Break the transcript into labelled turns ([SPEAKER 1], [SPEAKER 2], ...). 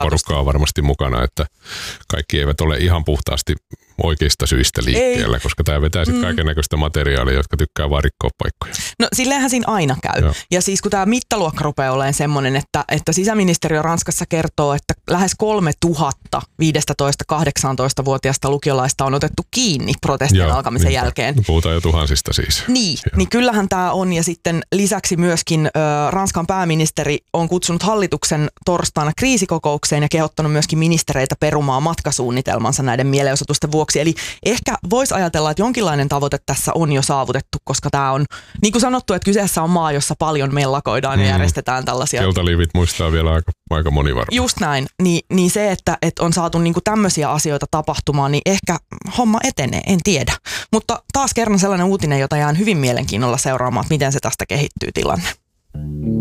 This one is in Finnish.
[SPEAKER 1] porukkaa on varmasti mukana, että kaikki eivät ole ihan puhtaasti oikeista syistä liikkeellä, koska tämä vetää sitten kaikennäköistä materiaalia, jotka tykkää vaan rikkoa paikkoja.
[SPEAKER 2] No silleenhän siinä aina käy. Joo. Ja siis kun tämä mittaluokka rupeaa olemaan semmoinen, että sisäministeriö Ranskassa kertoo, että lähes 3000 15-18-vuotiaista lukiolaista on otettu kiinni protestien alkamisen jälkeen.
[SPEAKER 1] Puhutaan jo tuhansista siis.
[SPEAKER 2] Niin kyllähän tämä on. Ja sitten lisäksi myöskin Ranskan pääministeri on kutsunut hallituksen torstaina kriisikokoukseen ja kehottanut myöskin ministereitä perumaan matkasuunnitelmansa näiden mielenosoitusten vuoksi. Eli ehkä voisi ajatella, että jonkinlainen tavoite tässä on jo saavutettu, koska tämä on, niin kuin sanottu, että kyseessä on maa, jossa paljon mellakoidaan ja järjestetään tällaisia.
[SPEAKER 1] Keltaliivit muistaa vielä aika moni varmaan.
[SPEAKER 2] Just näin. Niin se, että on saatu niin kuin tämmöisiä asioita tapahtumaan, niin ehkä homma etenee, en tiedä. Mutta taas kerran sellainen uutinen, jota jään hyvin mielenkiinnolla seuraamaan, että miten se tästä kehittyy tilanne.